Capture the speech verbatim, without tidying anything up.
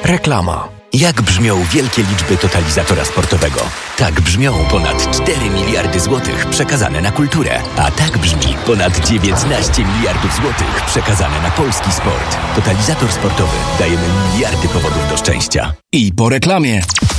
Reklama. Jak brzmią wielkie liczby totalizatora sportowego? Tak brzmią ponad cztery miliardy złotych przekazane na kulturę. A tak brzmi ponad dziewiętnaście miliardów złotych przekazane na polski sport. Totalizator sportowy. Dajemy miliardy powodów do szczęścia. I po reklamie.